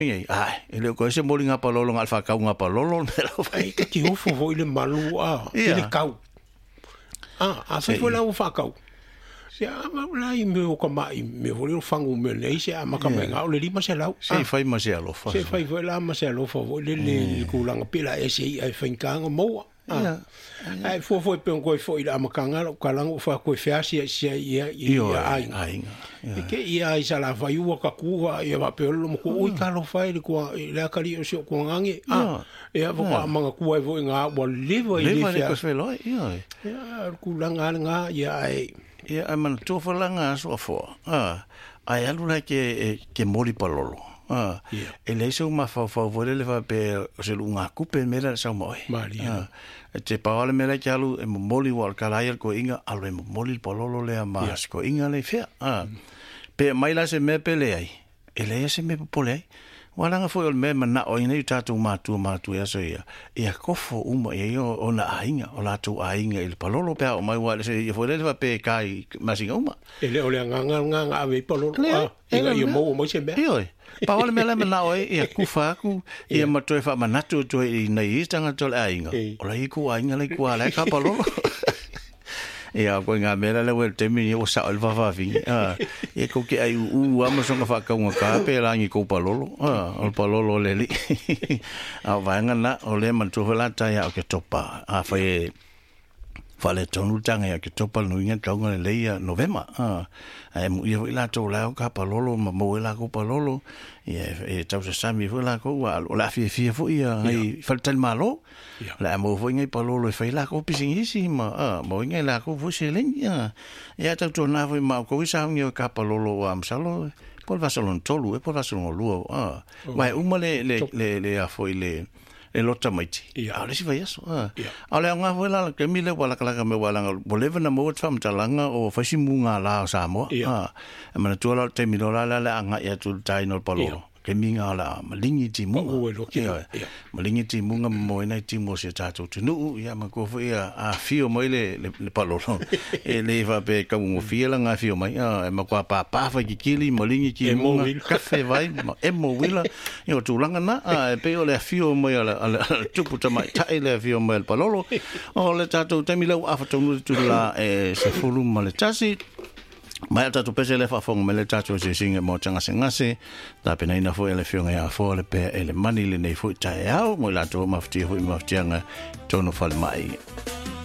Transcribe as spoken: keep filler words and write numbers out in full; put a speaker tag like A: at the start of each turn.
A: Ai, ai, ele ko se moli nga palolo nga fa ka nga palolo me lo
B: Ai, ka ki hofo vo ile malu a, ile kau. Ah, a fa foi la o fa kau. Se a la i me o kama i me vo le fangu me nei se a maka me nga o le lima se lau.
A: Se fai ma se alo fa.
B: Se fai foi la ma se alo fa vo le le kulanga pila e se ai fa nga mo. Ah. Ai fo foi pe ngoi foi la makanga ka lango fa ko fa si si ia ia ai.
A: Ai.
B: Ke ia i sala vai u ka ku ia va pe lo ko ui ka lo fai ko la ka ri o se ko ngangi. Ah. Ia vo ka manga ku ai vo nga bo livo i
A: le fa. Le fa lo ia.
B: Ia ku langa nga ia ai.
A: Ia ai man to fa langa so fo. Ah. Ai alu la ke ke mori palolo. Ah. E le so ma fa fa vo le fa pe se lunga ku pe mera sa mo.
B: Maria.
A: Te paole mele ki alu e moli wal kalaier ko inga alu e moli pololo le mas ko inga le fea. Ah. Pe mai la se me pele ai. E le se me pole ai. Wala nga foi o me mana o ina tatu matu matu ya so ia. Ia kofo uma ia o ona ainga o la tu ainga il pololo pe o mai wala se ia foi le va pe kai masinga uma.
B: Ele o le nganga nganga ave pololo. Ah. Ia ia mo mo se me.
A: Ia. Paole mele mana o ia kufa ku ia matoe fa manatu to i nei tanga tole ainga. Ola i ku ainga le ku ala ka pololo. Ia ko nga mera le wel temi o sa alva va vi. Ah, e ko ke ai u amo songa fa ka nga ka pe la ngi ko palolo. Ah, o palolo le li. A va nga na o le man tu la ta ya ke topa. A fa e fa le tonu tanga ya ke topa no inga tonga le ia novema. Ah, ai mu ia la to la ka palolo ma mo la ko palolo. Ia e tau se sami fu la ko wa o la fi fi fu ia ai falta malo. La mo fu ngai palolo e fai la ko pisingisi ma ah mo ngai la ko fu se len ia ia tau to na fu ma ko isa ngai ka palolo wa msalo por vasalon tolu e por vasalon lu ah mai uma le le le le a foi le le lota maiti ia le si vai aso ah ale nga fu la ke mi le wala kala ka me wala boleva na mo fam talanga o fasimunga la sa mo ah e mana tu la te mi la la nga ia tu tai no palolo ke minga la malingi ti mu malingi ti mu mo ina ti mo se tato tu nu ia ma ko ia a fio mo le le palolo e le va pe ka mo fia la nga fio mai e ma ko pa pa fa ki kili malingi ki mo cafe vai e mo wila io tu langa na e pe o le fio mo la tu puta mai tai le fio mo el palolo o le tato te mi le a fa tu tu la e se fulu ma le tasi mai tatu pese le fa fonga me le tatu se singa mo tanga sengase ta pena ina fo ele fionga ya fo le pe ele mani le nei fo tai au mo la to mafti fo maftianga tono fal mai